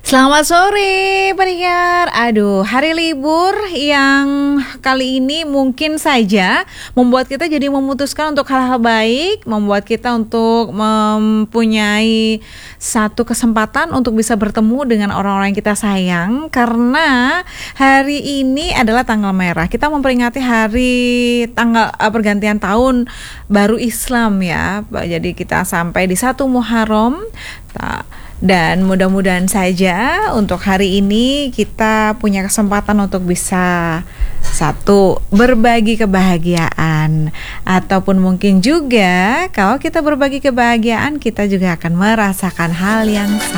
Selamat sore pendengar. Aduh, hari libur yang kali ini mungkin saja membuat kita jadi memutuskan untuk hal-hal baik, membuat kita untuk mempunyai satu kesempatan untuk bisa bertemu dengan orang-orang yang kita sayang. Karena hari ini adalah tanggal merah. Kita memperingati hari tanggal pergantian tahun baru Islam ya. Jadi kita sampai di 1 Muharram. Dan mudah-mudahan saja untuk hari ini kita punya kesempatan untuk bisa satu, berbagi kebahagiaan. Ataupun mungkin juga kalau kita berbagi kebahagiaan, kita juga akan merasakan hal yang sama.